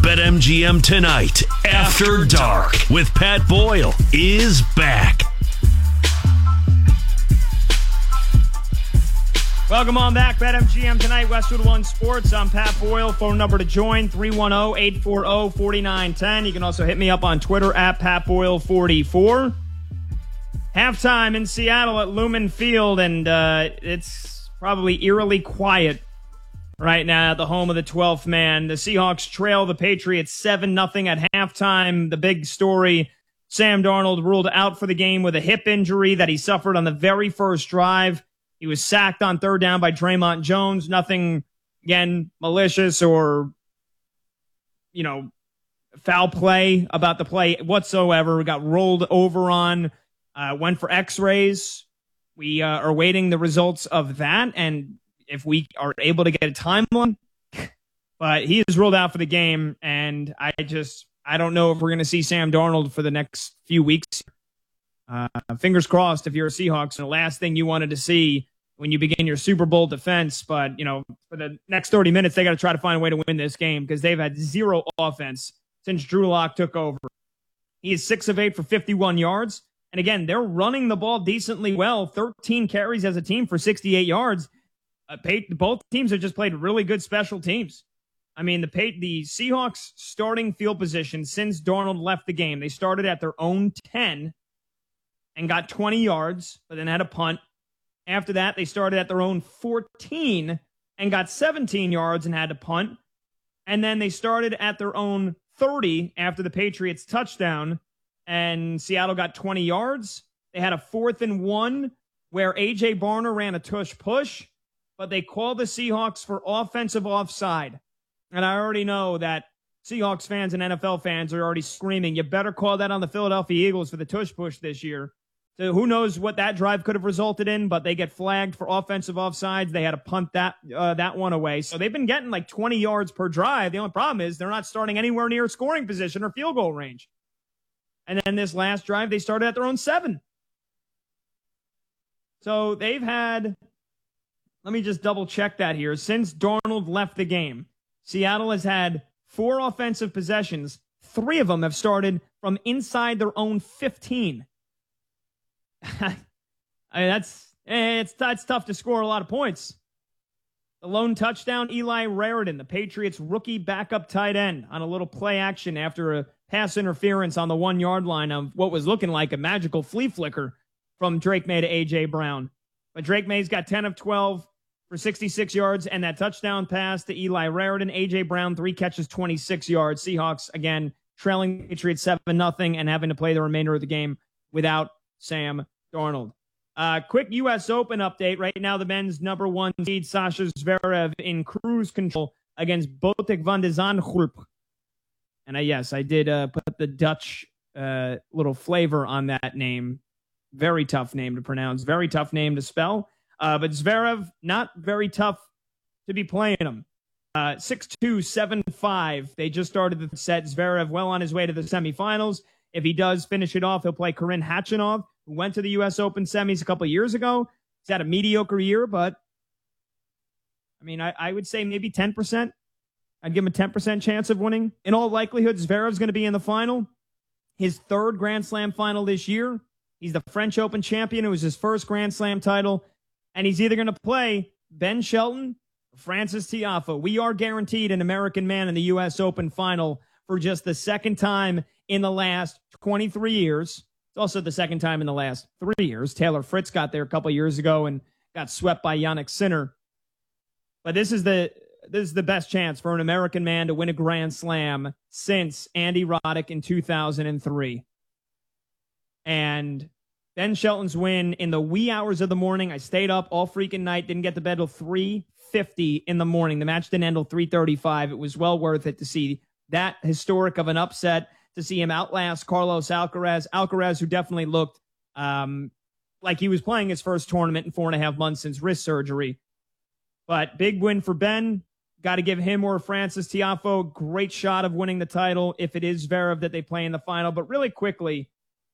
BetMGM Tonight After Dark with Pat Boyle is back. Welcome on back. BetMGM Tonight, Westwood One Sports. I'm Pat Boyle. Phone number to join, 310-840-4910. You can also hit me up on Twitter at PatBoyle44. Halftime in Seattle at Lumen Field, and it's probably eerily quiet right now at the home of the 12th man. The Seahawks trail the Patriots 7-0 at halftime. The big story, Sam Darnold ruled out for the game with a hip injury that he suffered on the very first drive. He was sacked on third down by Draymond Jones. Nothing, again, malicious or, foul play about the play whatsoever. We got rolled over on, went for x-rays. We are waiting the results of that, and if we are able to get a timeline. But he is ruled out for the game, and I don't know if we're going to see Sam Darnold for the next few weeks. Fingers crossed if you're a Seahawks, and the last thing you wanted to see when you begin your Super Bowl defense. But, for the next 30 minutes, they got to try to find a way to win this game because they've had zero offense since Drew Lock took over. He is 6 of 8 for 51 yards. And again, they're running the ball decently well. 13 carries as a team for 68 yards. Both teams have just played really good special teams. I mean, the Seahawks starting field position since Darnold left the game, they started at their own 10 and got 20 yards, but then had a punt. After that, they started at their own 14 and got 17 yards and had to punt. And then they started at their own 30 after the Patriots touchdown, and Seattle got 20 yards. They had a 4th and 1 where A.J. Barner ran a tush push, but they called the Seahawks for offensive offside. And I already know that Seahawks fans and NFL fans are already screaming, you better call that on the Philadelphia Eagles for the tush push this year. So who knows what that drive could have resulted in, but they get flagged for offensive offsides. They had to punt that one away. So they've been getting like 20 yards per drive. The only problem is they're not starting anywhere near scoring position or field goal range. And then this last drive, they started at their own 7. So they've had, let me just double check that here. Since Darnold left the game, Seattle has had 4 offensive possessions. 3 of them have started from inside their own 15. I mean, it's tough to score a lot of points. The lone touchdown, Eli Raritan, the Patriots' rookie backup tight end, on a little play action after a pass interference on the 1-yard line of what was looking like a magical flea flicker from Drake May to A.J. Brown. But Drake May's got 10 of 12 for 66 yards, and that touchdown pass to Eli Raritan. A.J. Brown, 3 catches, 26 yards. Seahawks, again, trailing the Patriots 7-0 and having to play the remainder of the game without Sam Darnold. Quick U.S. Open update. Right now, the men's number 1 seed, Sasha Zverev, in cruise control against Botic van de Zandschulp. And I did put the Dutch little flavor on that name. Very tough name to pronounce. Very tough name to spell. But Zverev, not very tough to be playing him. 6-2, 7-5. They just started the set. Zverev well on his way to the semifinals. If he does finish it off, he'll play Karin Khachanov, who went to the U.S. Open semis a couple of years ago. He's had a mediocre year, but I mean, I would say maybe 10%. I'd give him a 10% chance of winning. In all likelihood, Zverev's going to be in the final. His 3rd Grand Slam final this year. He's the French Open champion. It was his 1st Grand Slam title. And he's either going to play Ben Shelton or Francis Tiafoe. We are guaranteed an American man in the U.S. Open final for just the 2nd time in the last 23 years. It's also the 2nd time in the last 3 years. Taylor Fritz got there a couple of years ago and got swept by Jannik Sinner. But this is the best chance for an American man to win a Grand Slam since Andy Roddick in 2003. And Ben Shelton's win in the wee hours of the morning. I stayed up all freaking night, didn't get to bed till 3:50 in the morning. The match didn't end till 3:35. It was well worth it to see that historic of an upset, to see him outlast Carlos Alcaraz. Alcaraz, who definitely looked like he was playing his first tournament in 4.5 months since wrist surgery. But big win for Ben. Got to give him or Francis Tiafoe great shot of winning the title if it is Zverev that they play in the final. But really quickly,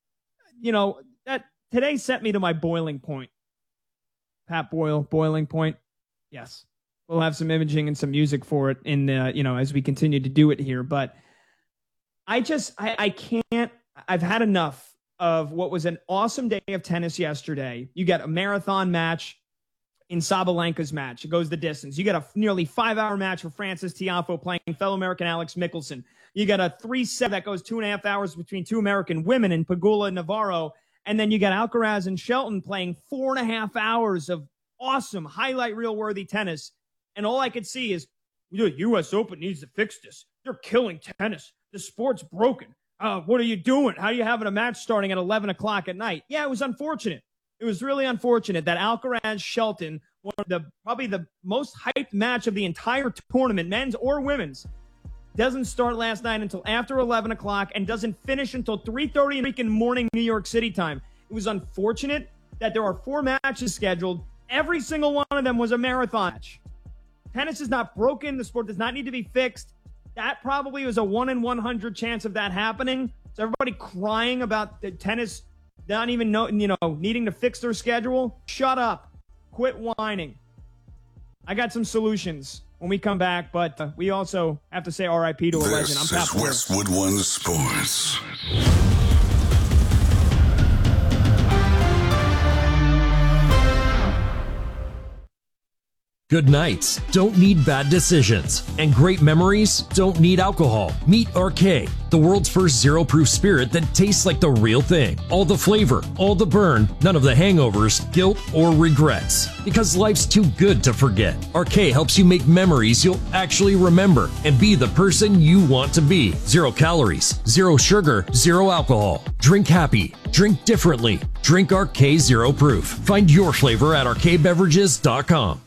that today sent me to my boiling point. Pat Boyle, boiling point. Yes. we'll have some imaging and some music for it in the, as we continue to do it here. But I can't, I've had enough of what was an awesome day of tennis yesterday. You got a marathon match in Sabalenka's match. It goes the distance. You got a nearly 5-hour match for Frances Tiafoe playing fellow American Alex Mickelson. You got a 3-set that goes 2.5 hours between two American women in Pegula and Navarro. And then you got Alcaraz and Shelton playing 4.5 hours of awesome highlight reel worthy tennis. And all I could see is, the U.S. Open needs to fix this. They're killing tennis. The sport's broken. What are you doing? How are you having a match starting at 11 o'clock at night? Yeah, it was unfortunate. It was really unfortunate that Alcaraz Shelton, one of probably the most hyped match of the entire tournament, men's or women's, doesn't start last night until after 11 o'clock and doesn't finish until 3:30 in freaking morning New York City time. It was unfortunate that there are 4 matches scheduled. Every single one of them was a marathon match. Tennis is not broken. The sport does not need to be fixed. That probably was a 1 in 100 chance of that happening. So everybody crying about the tennis not even needing to fix their schedule. Shut up. Quit whining. I got some solutions when we come back, but we also have to say R.I.P. to a legend. I'm Pat Boyle. This is Westwood One Sports. Good nights don't need bad decisions, and great memories don't need alcohol. Meet RK, the world's first zero-proof spirit that tastes like the real thing. All the flavor, all the burn, none of the hangovers, guilt, or regrets. Because life's too good to forget. RK helps you make memories you'll actually remember and be the person you want to be. 0 calories, 0 sugar, 0 alcohol. Drink happy. Drink differently. Drink RK Zero Proof. Find your flavor at rkbeverages.com.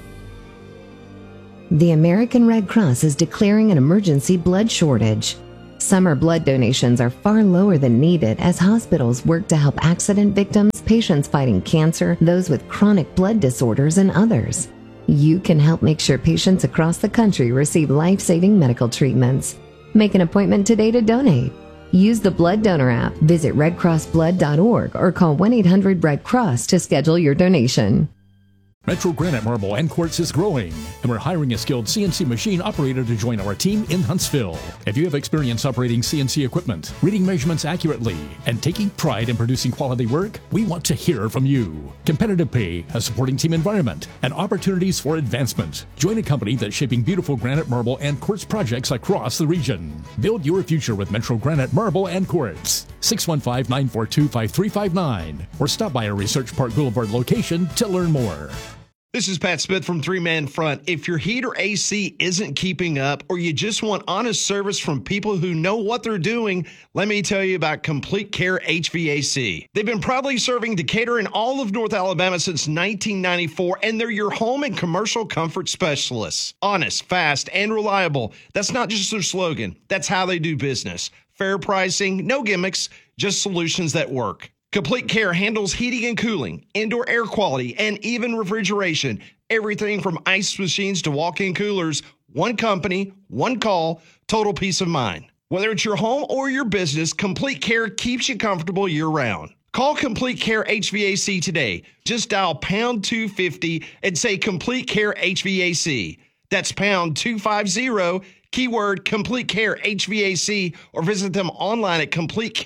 The American Red Cross is declaring an emergency blood shortage. Summer blood donations are far lower than needed as hospitals work to help accident victims, patients fighting cancer, those with chronic blood disorders, and others. You can help make sure patients across the country receive life-saving medical treatments. Make an appointment today to donate. Use the Blood Donor app, visit redcrossblood.org, or call 1-800-RED-CROSS to schedule your donation. Metro Granite Marble and Quartz is growing, and we're hiring a skilled CNC machine operator to join our team in Huntsville. If you have experience operating CNC equipment, reading measurements accurately, and taking pride in producing quality work, we want to hear from you. Competitive pay, a supporting team environment, and opportunities for advancement. Join a company that's shaping beautiful granite, marble, and quartz projects across the region. Build your future with Metro Granite Marble and Quartz. 615-942-5359, or stop by our Research Park Boulevard location to learn more. This is Pat Smith from Three Man Front. If your heat or AC isn't keeping up, or you just want honest service from people who know what they're doing, let me tell you about Complete Care HVAC. They've been proudly serving Decatur and all of North Alabama since 1994, and they're your home and commercial comfort specialists. Honest, fast, and reliable. That's not just their slogan. That's how they do business. Fair pricing, no gimmicks, just solutions that work. Complete Care handles heating and cooling, indoor air quality, and even refrigeration. Everything from ice machines to walk-in coolers. One company, one call, total peace of mind. Whether it's your home or your business, Complete Care keeps you comfortable year-round. Call Complete Care HVAC today. Just dial pound 250 and say Complete Care HVAC. That's pound 250, keyword Complete Care HVAC, or visit them online at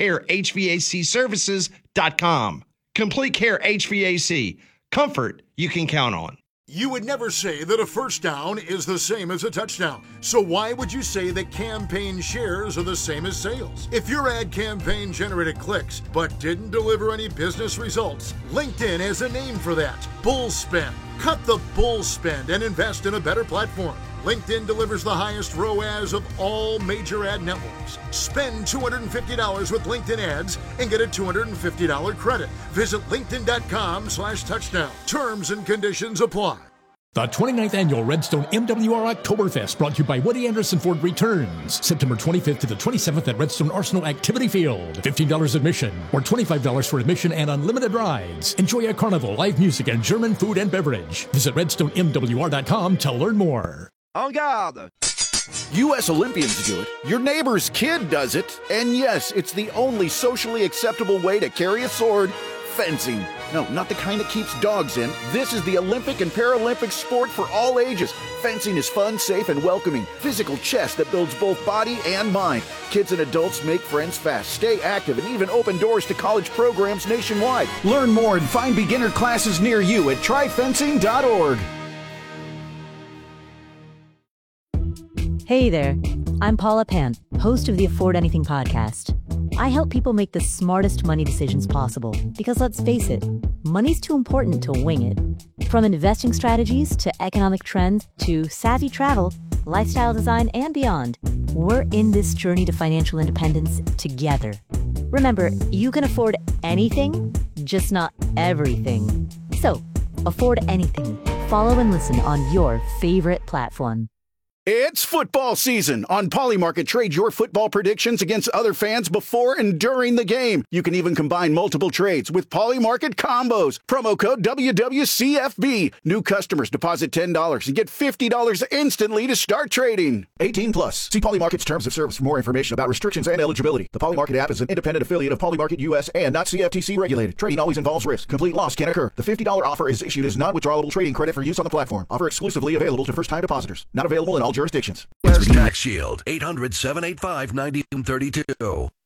CompleteCareHVACservices.com. Complete Care HVAC. Comfort you can count on. You would never say that a first down is the same as a touchdown. So why would you say that campaign shares are the same as sales? If your ad campaign generated clicks but didn't deliver any business results, LinkedIn has a name for that: bull spend. Cut the bull spend and invest in a better platform. LinkedIn delivers the highest ROAS of all major ad networks. Spend $250 with LinkedIn ads and get a $250 credit. Visit linkedin.com/touchdown. Terms and conditions apply. The 29th Annual Redstone MWR Oktoberfest, brought to you by Woody Anderson Ford, returns September 25th to the 27th at Redstone Arsenal Activity Field. $15 admission, or $25 for admission and unlimited rides. Enjoy a carnival, live music, and German food and beverage. Visit redstonemwr.com to learn more. En garde! U.S. Olympians do it, your neighbor's kid does it, and yes, it's the only socially acceptable way to carry a sword Fencing. No, not the kind that keeps dogs in. This is the Olympic and Paralympic sport for all ages. Fencing is fun, safe, and welcoming. Physical chess that builds both body and mind. Kids and adults make friends fast, stay active, and even open doors to college programs nationwide. Learn more and find beginner classes near you at tryfencing.org. Hey there, I'm Paula Pant, host of the Afford Anything podcast. I help people make the smartest money decisions possible because, let's face it, money's too important to wing it. From investing strategies to economic trends to savvy travel, lifestyle design, and beyond, we're in this journey to financial independence together. Remember, you can afford anything, just not everything. So, afford anything. Follow and listen on your favorite platform. It's football season. On Polymarket, trade your football predictions against other fans before and during the game. You can even combine multiple trades with Polymarket combos. Promo code WWCFB. New customers deposit $10 and get $50 instantly to start trading. 18 plus. See Polymarket's terms of service for more information about restrictions and eligibility. The Polymarket app is an independent affiliate of Polymarket US and not CFTC regulated. Trading always involves risk. Complete loss can occur. The $50 offer is issued as non-withdrawable trading credit for use on the platform. Offer exclusively available to first-time depositors. Not available in all jurisdictions. Tax Shield, 800-785-1932.